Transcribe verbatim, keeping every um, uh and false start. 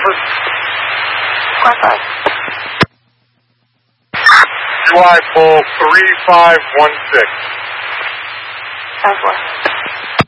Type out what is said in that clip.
Over. Car five. U I pull three five one six. Southwest.